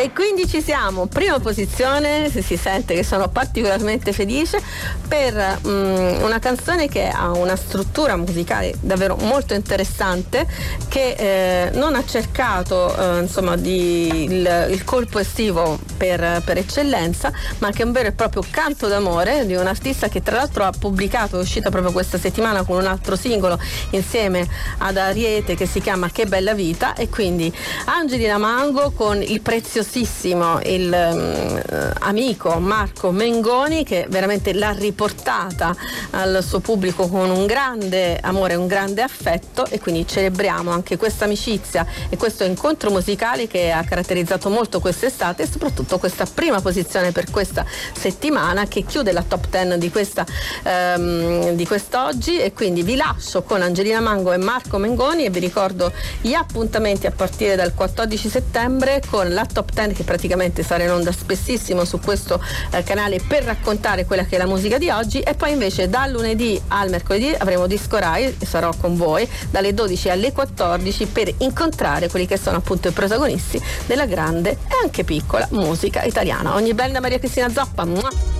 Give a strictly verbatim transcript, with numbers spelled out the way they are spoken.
E quindi ci siamo, prima posizione, se si sente che sono particolarmente felice per um, una canzone che ha una struttura musicale davvero molto interessante, che eh, non ha cercato eh, insomma di, il, il colpo estivo per, per eccellenza, ma che è un vero e proprio canto d'amore di un artista che tra l'altro ha pubblicato, è uscita proprio questa settimana con un altro singolo insieme ad Ariete che si chiama Che bella vita. E quindi Angelina Mango con il preziosissimo il um, amico Marco Mengoni, che veramente l'ha riportata al suo pubblico con un grande amore, un grande affetto, e quindi celebriamo anche questa amicizia e questo incontro musicale che ha caratterizzato molto quest'estate, e soprattutto questa prima posizione per questa settimana che chiude la top dieci di questa um, di quest'oggi. E quindi vi lascio con Angelina Mango e Marco Mengoni e vi ricordo gli appuntamenti a partire dal quattordici settembre con la top dieci, che praticamente sarà in onda spessissimo su questo eh, canale per raccontare quella che è la musica di oggi. E poi invece dal lunedì al mercoledì avremo Disco Rai e sarò con voi dalle dodici alle quattordici per incontrare quelli che sono appunto i protagonisti della grande e anche piccola musica italiana. Ogni bella Maria Cristina Zoppa. Mua.